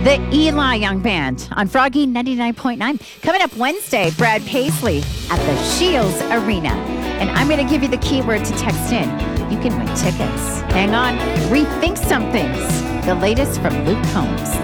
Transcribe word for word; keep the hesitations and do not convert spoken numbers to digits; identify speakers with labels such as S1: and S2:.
S1: The Eli Young Band on Froggy ninety-nine point nine. Coming up Wednesday, Brad Paisley at the Shields Arena. And I'm going to give you the keyword to text in. You can win tickets. Hang on. Rethink some things. The latest from Luke Combs.